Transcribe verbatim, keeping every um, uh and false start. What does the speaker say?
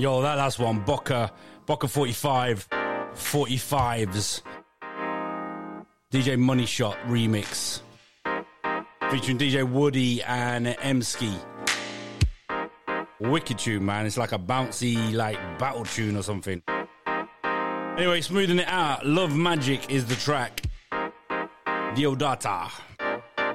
Yo, that last one, Boca, Boca forty-five, forty-fives. D J Money Shot remix. Featuring D J Woody and M-Ski. Wicked tune, man. It's like a bouncy, like, battle tune or something. Anyway, smoothing it out. Love Magic is the track. Diodata.